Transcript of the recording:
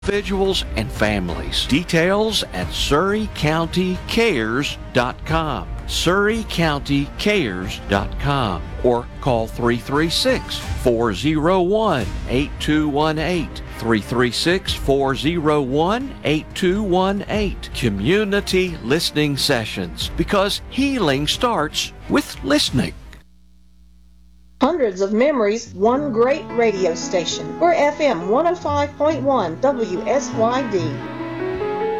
individuals and families. Details at SurryCountyCares.com. SurryCountyCares.com or call 336-401-8218. 336-401-8218. Community Listening Sessions, because healing starts with listening. Hundreds of memories, one great radio station. We're FM 105.1 WSYD.